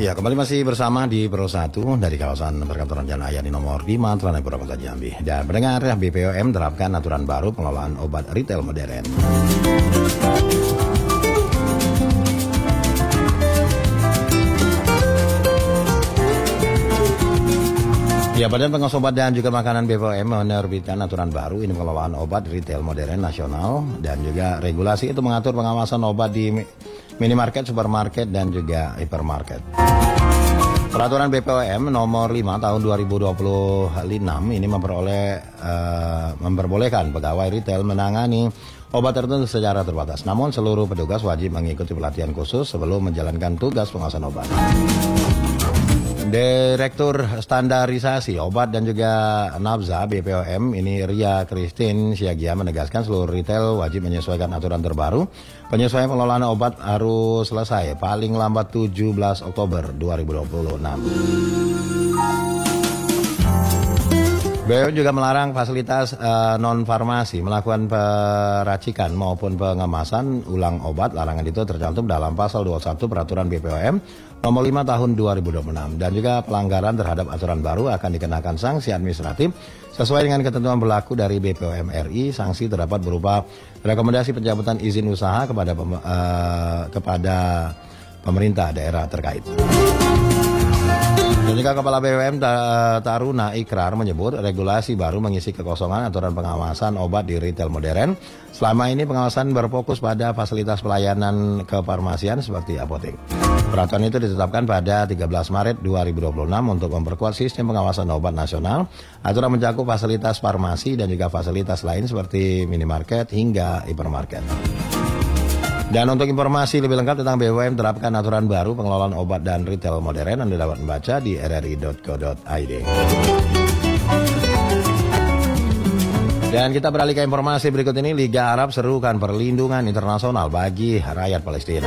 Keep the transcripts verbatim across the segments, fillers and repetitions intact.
Ya, kembali masih bersama di Pro satu dari kawasan perkantoran Jalan Ayani nomor lima, Telanepura Kota Jambi. Dan mendengar B P O M terapkan aturan baru pengelolaan obat retail modern. Ya, Badan Pengawas Obat dan juga Makanan B P O M menerbitkan aturan baru ini pengelolaan obat retail modern nasional dan juga regulasi itu mengatur pengawasan obat di minimarket, supermarket dan juga hypermarket. Peraturan B P O M nomor lima tahun dua ribu dua puluh enam ini memperoleh uh, memperbolehkan pegawai retail menangani obat tertentu secara terbatas. Namun seluruh petugas wajib mengikuti pelatihan khusus sebelum menjalankan tugas pengawasan obat. Direktur Standarisasi Obat dan juga Nafza B P O M ini Ria Christine Siagia menegaskan seluruh retail wajib menyesuaikan aturan terbaru. Penyesuaian pengelolaan obat harus selesai paling lambat tujuh belas Oktober dua ribu dua puluh enam. B P O M juga melarang fasilitas uh, non-farmasi melakukan peracikan maupun pengemasan ulang obat. Larangan itu tercantum dalam pasal dua puluh satu Peraturan B P O M nomor lima tahun dua ribu dua puluh enam. Dan juga pelanggaran terhadap aturan baru akan dikenakan sanksi administratif sesuai dengan ketentuan berlaku dari B P O M R I. Sanksi terdapat berupa rekomendasi pencabutan izin usaha kepada pem, uh, kepada pemerintah daerah terkait. Dan juga Kepala B P O M Taruna Ikrar menyebut regulasi baru mengisi kekosongan aturan pengawasan obat di retail modern. Selama ini pengawasan berfokus pada fasilitas pelayanan kefarmasian seperti apotek. Peraturan itu ditetapkan pada tiga belas Maret dua ribu dua puluh enam untuk memperkuat sistem pengawasan obat nasional. Aturan mencakup fasilitas farmasi dan juga fasilitas lain seperti minimarket hingga hypermarket. Dan untuk informasi lebih lengkap tentang B P O M terapkan aturan baru pengelolaan obat dan retail modern, Anda dapat membaca di r r i dot co dot i d. Dan kita beralih ke informasi berikut ini. Liga Arab serukan perlindungan internasional bagi rakyat Palestina.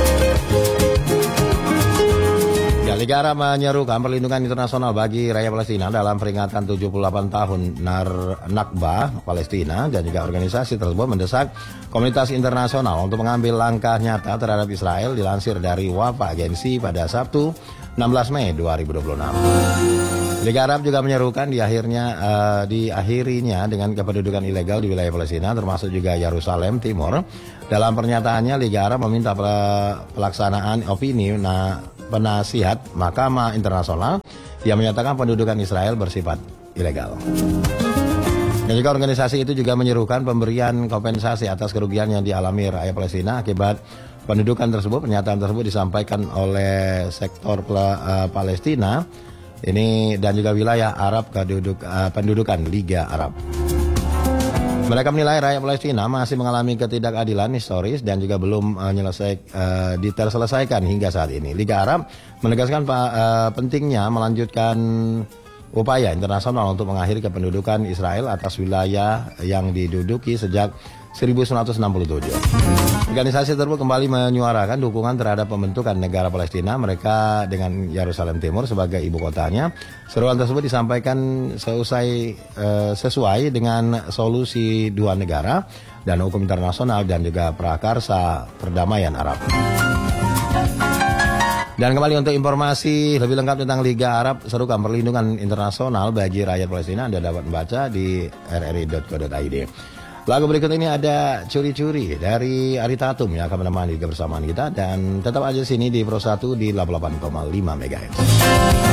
Ya, Liga Arab menyerukan perlindungan internasional bagi rakyat Palestina dalam peringatan tujuh puluh delapan tahun Nar Nakba Palestina, dan juga organisasi tersebut mendesak komunitas internasional untuk mengambil langkah nyata terhadap Israel. Dilansir dari Wafa Agensi pada Sabtu enam belas Mei dua ribu dua puluh enam. Liga Arab juga menyerukan di akhirnya uh, diakhirinya dengan kependudukan ilegal di wilayah Palestina termasuk juga Yerusalem Timur. Dalam pernyataannya, Liga Arab meminta pelaksanaan opini nah, penasihat Mahkamah Internasional yang menyatakan pendudukan Israel bersifat ilegal. Dan juga organisasi itu juga menyerukan pemberian kompensasi atas kerugian yang dialami rakyat Palestina akibat pendudukan tersebut. Pernyataan tersebut disampaikan oleh sektor uh, Palestina ini dan juga wilayah Arab keduduk, uh, pendudukan Liga Arab. Mereka menilai rakyat Palestina masih mengalami ketidakadilan historis dan juga belum uh, nyelesai, uh, diterselesaikan hingga saat ini. Liga Arab menegaskan uh, pentingnya melanjutkan upaya internasional untuk mengakhiri kependudukan Israel atas wilayah yang diduduki sejak seribu sembilan ratus enam puluh tujuh. Organisasi tersebut kembali menyuarakan dukungan terhadap pembentukan negara Palestina mereka dengan Yerusalem Timur sebagai ibu kotanya. Seruan tersebut disampaikan seusai eh, sesuai dengan solusi dua negara dan hukum internasional dan juga prakarsa perdamaian Arab. Dan kembali untuk informasi lebih lengkap tentang Liga Arab serukan perlindungan internasional bagi rakyat Palestina, Anda dapat membaca di r r i dot co dot i d. Lagu berikut ini ada Curi-Curi dari Ari Tatum yang akan menemani kebersamaan kita, dan tetap aja sini di Pro satu di delapan puluh delapan koma lima megahertz.